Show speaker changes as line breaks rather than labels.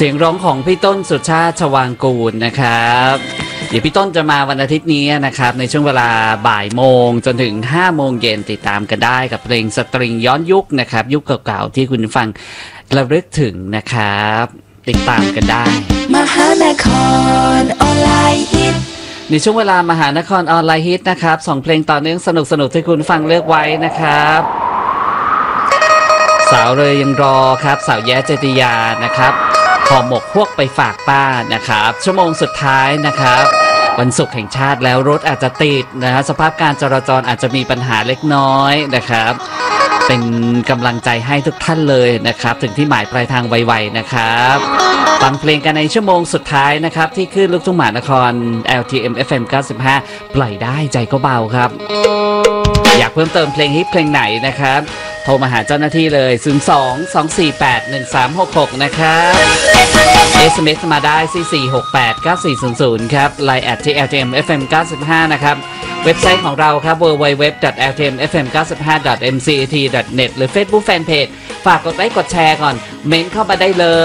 สียงร้องของพี่ต้นสุชาติชวางกูลนะครับเดี๋ยวพี่ต้นจะมาวันอาทิตย์นี้นะครับในช่วงเวลาบ่ายโมงจนถึง5โมงเย็นติดตามกันได้กับเพลงสตริงย้อนยุคนะครับยุคเก่าๆที่คุณฟังระลึกถึงนะครับติดตามกันได้
มหานครออนไลน์ฮิต
ในช่วงเวลามหานครออนไลน์ฮิตนะครับ2เพลงต่อเนื่องสนุกๆที่คุณฟังเลือกไว้นะครับสาวเลยยังรอครับสาวแย้เจติยานะครับห่อหมกพวกไปฝากป้านะครับชั่วโมงสุดท้ายนะครับวันศุกร์แห่งชาติแล้วรถอาจจะติดนะฮะสภาพการจราจรอาจจะมีปัญหาเล็กน้อยนะครับเป็นกำลังใจให้ทุกท่านเลยนะครับถึงที่หมายปลายทางไวๆนะครับฟังเพลงกันในชั่วโมงสุดท้ายนะครับที่ขึ้นลูกทุ่งมหานคร LTM FM 95ปล่อยได้ใจก็เบาครับอยากเพิ่มเติมเพลงฮิตเพลงไหนนะครับโทรมาหาเจ้าหน้าที่เลย02-248-1366นะครับ SMS มาได้44689400ครับ Line @LTM FM 95นะครับเว็บไซต์ของเราครับ www.ltmfm95.mcat.net หรือ Facebook Fanpage ฝากกดไลค์กดแชร์ก่อนเม้นเข้ามาได้เลย